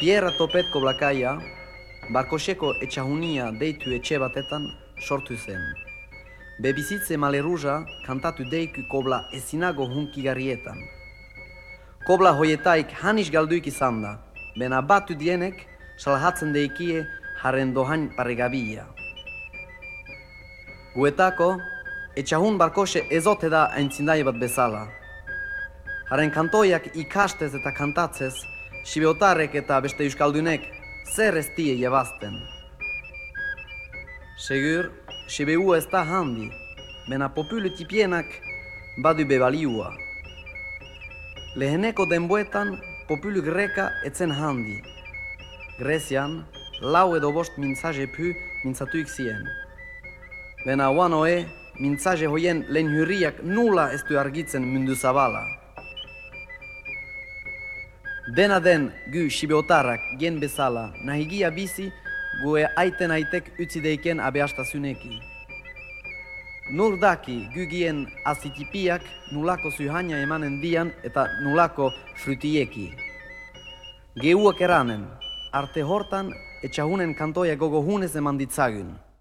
Pierra Topetko Blakaia, Barkoseko etxahunia deitu etxe batetan sortu zen. Bebizitze maleruja kantatu deiku kobla ezinago hunkigarrietan. Kobla hoietaik hanis galduik izan da, bena batu dienek salhatzen deikie haren dohan paregabia. Guetako, etxahun Barkose ezote da aintzindai bat bezala. Haren kantoiak ikastez eta kantatzez, sibeotarrek eta beste euskaldunek zer ez die jebazten. Segur, sibeu ez da handi, bena populu tipienak badu bebaliua. Leheneko denboetan populu greka etzen handi. Grezian, lau edo bost mintzaje pu mintzatuik zien. Bena oanoe, mintzaje hoien lehen hurriak nula ez du argitzen mundu zabala. Dena den gu sibeotarrak gen bezala nahigia bizi gue aiten aitek utzi deiken abeastazuneki. Nur daki gu gien azitipiak nulako zuhania emanen dian eta nulako frutieki. Geuak eranen, arte hortan etxahunen kantoia gogohunez eman ditzagun.